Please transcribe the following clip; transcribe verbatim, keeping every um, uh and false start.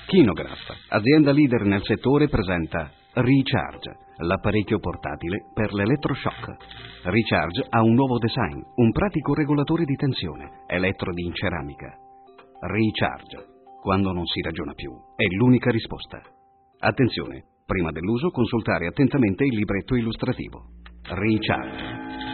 Kinograph, azienda leader nel settore, presenta Recharge, l'apparecchio portatile per l'elettroshock. Recharge ha un nuovo design, un pratico regolatore di tensione, elettrodi in ceramica. Recharge, quando non si ragiona più, è l'unica risposta. Attenzione, prima dell'uso consultare attentamente il libretto illustrativo. Recharge.